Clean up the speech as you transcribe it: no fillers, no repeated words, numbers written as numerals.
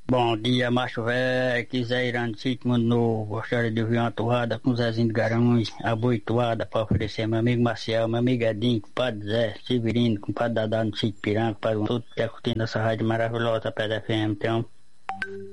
Bom dia, macho velho, quiser ir no sítio Mundo Novo, gostaria de ouvir uma torrada com Zezinho de Garanhuns, aboitoada para oferecer meu amigo Marcial, meu amigo Edinho, compadre Zé, Severino, compadre Dadá no sítio Piranha, compadre todo que tá curtindo essa rádio maravilhosa, Pedra FM, então.